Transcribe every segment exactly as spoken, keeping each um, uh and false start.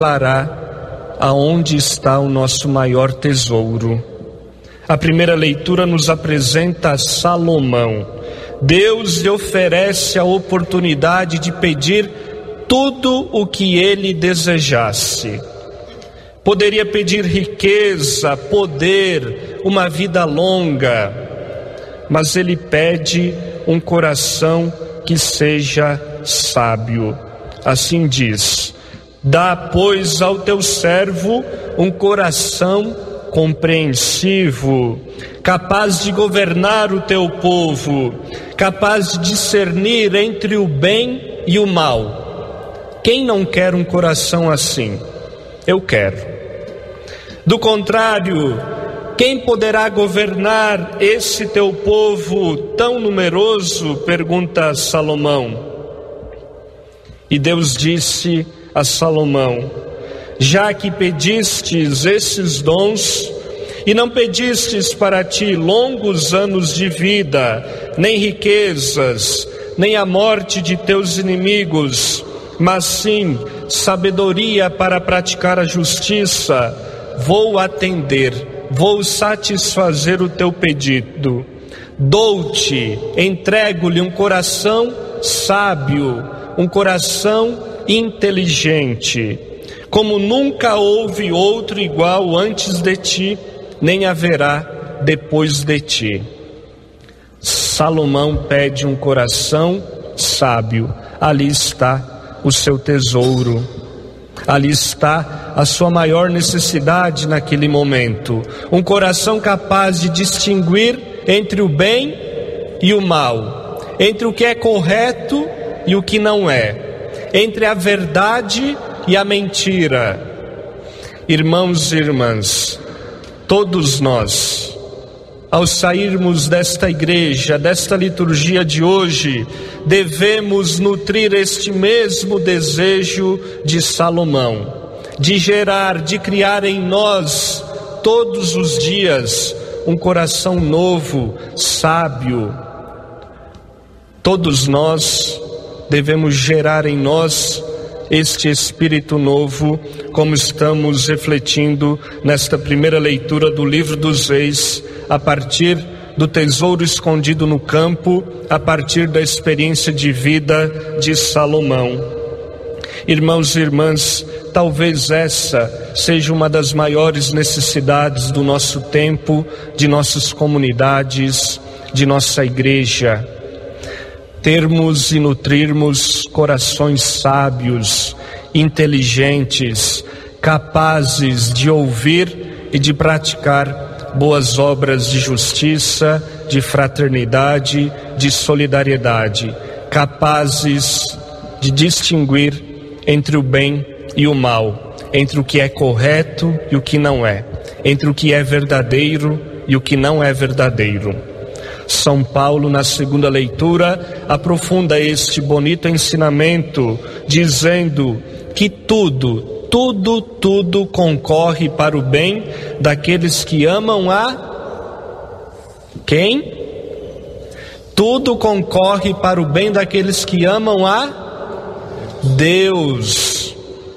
revelará aonde está o nosso maior tesouro. A primeira leitura nos apresenta Salomão. Deus lhe oferece a oportunidade de pedir tudo o que ele desejasse. Poderia pedir riqueza, poder, uma vida longa, mas ele pede um coração que seja sábio. Assim diz: dá, pois, ao teu servo um coração compreensivo, capaz de governar o teu povo, capaz de discernir entre o bem e o mal. Quem não quer um coração assim? Eu quero. Do contrário, quem poderá governar esse teu povo tão numeroso? Pergunta Salomão. E Deus disse a Salomão: já que pedistes esses dons, e não pedistes para ti longos anos de vida, nem riquezas, nem a morte de teus inimigos, mas sim sabedoria para praticar a justiça, vou atender, vou satisfazer o teu pedido. Dou-te, entrego-lhe um coração sábio, um coração inteligente, como nunca houve outro igual antes de ti, nem haverá depois de ti. Salomão pede um coração sábio. Ali está o seu tesouro. Ali está a sua maior necessidade naquele momento. Um coração capaz de distinguir entre o bem e o mal, entre o que é correto e o que não é, entre a verdade e a mentira. Irmãos e irmãs, todos nós, ao sairmos desta igreja, desta liturgia de hoje, devemos nutrir este mesmo desejo de Salomão, de gerar, de criar em nós, todos os dias, um coração novo, sábio. Todos nós devemos gerar em nós este espírito novo, como estamos refletindo nesta primeira leitura do livro dos Reis, a partir do tesouro escondido no campo, a partir da experiência de vida de Salomão. Irmãos e irmãs, talvez essa seja uma das maiores necessidades do nosso tempo, de nossas comunidades, de nossa igreja. Termos e nutrirmos corações sábios, inteligentes, capazes de ouvir e de praticar boas obras de justiça, de fraternidade, de solidariedade, capazes de distinguir entre o bem e o mal, entre o que é correto e o que não é, entre o que é verdadeiro e o que não é verdadeiro. São Paulo, na segunda leitura, aprofunda este bonito ensinamento, dizendo que tudo, tudo, tudo concorre para o bem daqueles que amam a... Quem? Tudo concorre para o bem daqueles que amam a Deus.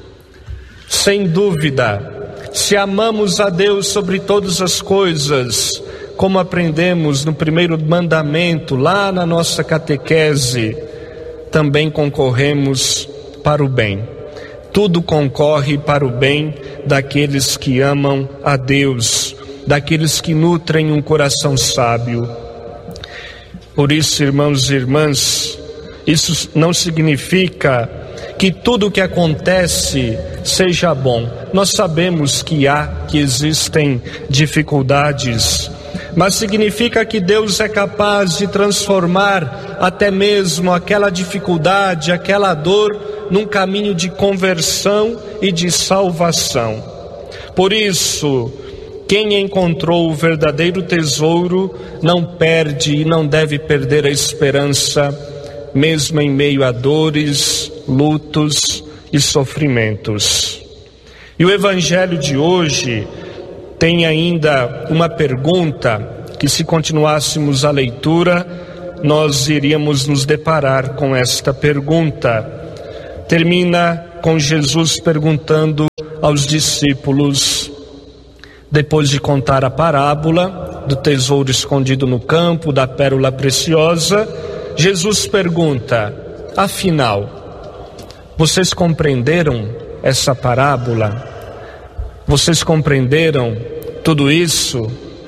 Sem dúvida, se amamos a Deus sobre todas as coisas, como aprendemos no primeiro mandamento, lá na nossa catequese, também concorremos para o bem. Tudo concorre para o bem daqueles que amam a Deus, daqueles que nutrem um coração sábio. Por isso, irmãos e irmãs, isso não significa que tudo o que acontece seja bom. Nós sabemos que há, que existem dificuldades, mas significa que Deus é capaz de transformar até mesmo aquela dificuldade, aquela dor, num caminho de conversão e de salvação. Por isso, quem encontrou o verdadeiro tesouro não perde e não deve perder a esperança, mesmo em meio a dores, lutos e sofrimentos. E o Evangelho de hoje tem ainda uma pergunta que, se continuássemos a leitura, nós iríamos nos deparar com esta pergunta. Termina com Jesus perguntando: aos discípulos. Depois de contar a parábola do tesouro escondido no campo, da pérola preciosa, Jesus pergunta: afinal, vocês compreenderam essa parábola? Vocês compreenderam tudo isso?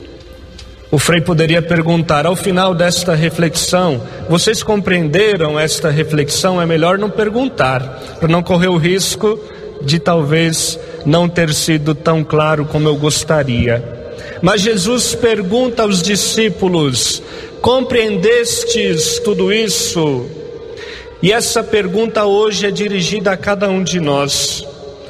O Frei poderia perguntar, ao final desta reflexão, vocês compreenderam esta reflexão? É melhor não perguntar, para não correr o risco de talvez não ter sido tão claro como eu gostaria. Mas Jesus pergunta aos discípulos: compreendestes tudo isso? E essa pergunta hoje é dirigida a cada um de nós.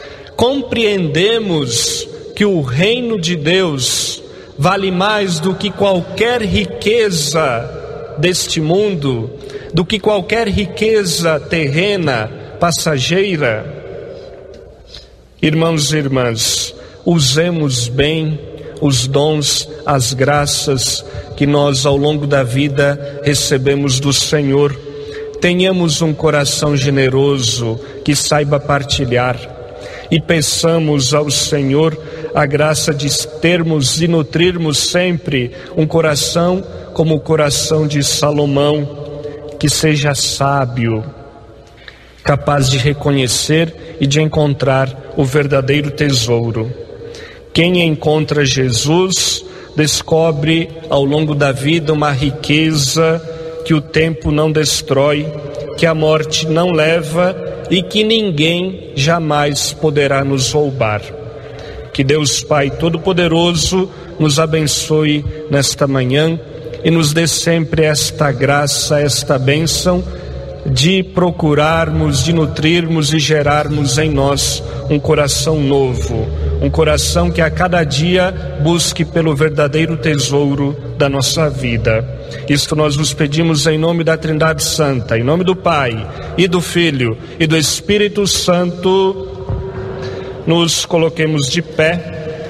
Compreendemos que o reino de Deus vale mais do que qualquer riqueza deste mundo, do que qualquer riqueza terrena, passageira? Irmãos e irmãs, usemos bem os dons, as graças que nós ao longo da vida recebemos do Senhor. Tenhamos um coração generoso que saiba partilhar e peçamos ao Senhor a graça de termos e nutrirmos sempre um coração como o coração de Salomão, que seja sábio, capaz de reconhecer e de encontrar o verdadeiro tesouro. Quem encontra Jesus descobre ao longo da vida uma riqueza que o tempo não destrói, que a morte não leva e que ninguém jamais poderá nos roubar. Que Deus Pai Todo-Poderoso nos abençoe nesta manhã e nos dê sempre esta graça, esta bênção de procurarmos, de nutrirmos e gerarmos em nós um coração novo, um coração que a cada dia busque pelo verdadeiro tesouro da nossa vida. Isto nós nos pedimos em nome da Trindade Santa, em nome do Pai e do Filho e do Espírito Santo. Nos coloquemos de pé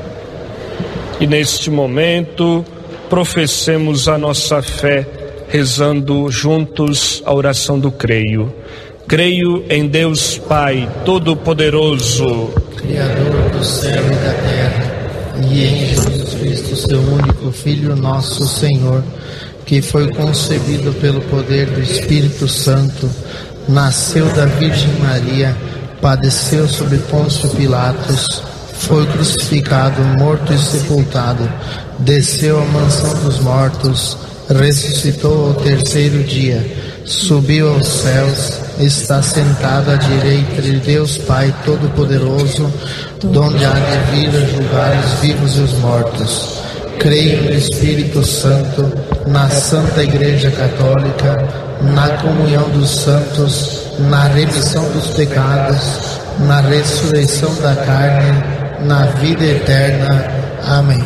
e neste momento professemos a nossa fé, rezando juntos a oração do creio. Creio em Deus Pai Todo-Poderoso, Criador do céu e da terra, e em Jesus Cristo, seu único Filho, nosso Senhor, que foi concebido pelo poder do Espírito Santo, nasceu da Virgem Maria, padeceu sob Pôncio Pilatos, foi crucificado, morto e sepultado, desceu à mansão dos mortos, ressuscitou ao terceiro dia, subiu aos céus, está sentado à direita de Deus Pai Todo-Poderoso, donde há de vir a julgar os vivos e os mortos. Creio no Espírito Santo, na Santa Igreja Católica, na comunhão dos santos, na remissão dos pecados, na ressurreição da carne, na vida eterna. Amém.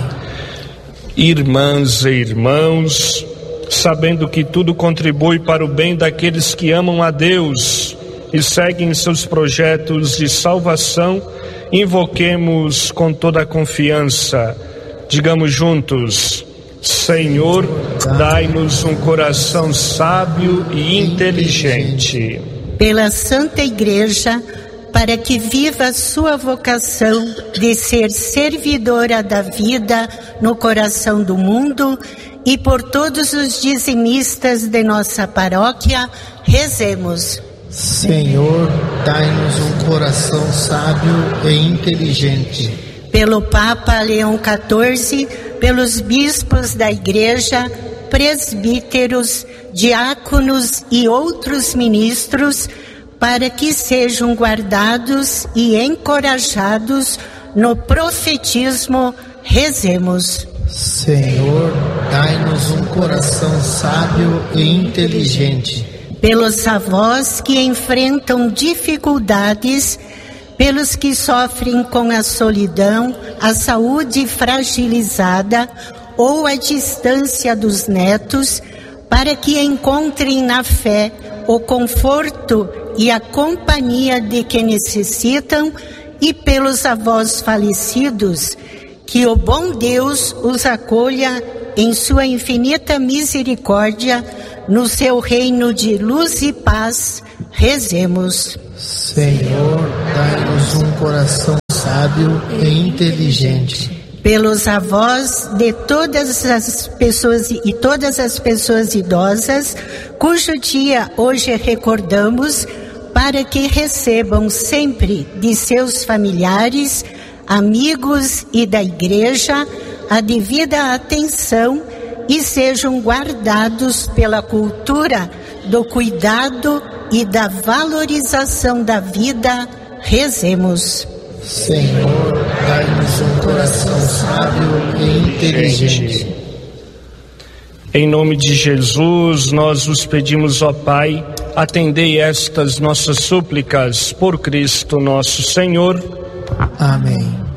Irmãs e irmãos, sabendo que tudo contribui para o bem daqueles que amam a Deus e seguem seus projetos de salvação, invoquemos com toda a confiança. Digamos juntos: Senhor, dai-nos um coração sábio e inteligente. Pela Santa Igreja, para que viva a sua vocação de ser servidora da vida no coração do mundo, e por todos os dizimistas de nossa paróquia, rezemos. Senhor, dai-nos um coração sábio e inteligente. Pelo Papa Leão quatorze, pelos bispos da Igreja, presbíteros, diáconos e outros ministros, para que sejam guardados e encorajados no profetismo, rezemos. Senhor, dai-nos um coração sábio e inteligente. Pelos avós que enfrentam dificuldades, pelos que sofrem com a solidão, a saúde fragilizada ou a distância dos netos, para que encontrem na fé o conforto e a companhia de que necessitam, e pelos avós falecidos, que o bom Deus os acolha em sua infinita misericórdia, no seu reino de luz e paz, rezemos. Senhor, dai-nos um coração sábio sábio e inteligente. Pelos avós de todas as pessoas e todas as pessoas idosas, cujo dia hoje recordamos, para que recebam sempre de seus familiares, amigos e da Igreja a devida atenção e sejam guardados pela cultura do cuidado e da valorização da vida. Rezemos. Senhor, dai-nos um coração sábio e inteligente. Em nome de Jesus, nós os pedimos, ó Pai, atendei estas nossas súplicas por Cristo nosso Senhor. Amém.